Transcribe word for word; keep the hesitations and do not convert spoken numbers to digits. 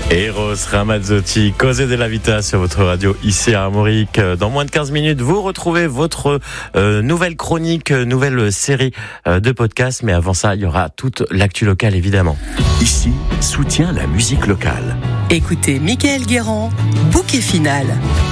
Eros Ramazzotti, Cose della Vita sur votre radio ici à Armorique. Dans moins de quinze minutes, vous retrouvez votre euh, nouvelle chronique, nouvelle série euh, de podcasts. Mais avant ça, il y aura toute l'actu locale évidemment. Ici, soutient la musique locale. Écoutez Mickaël Guérand, Bouquet final.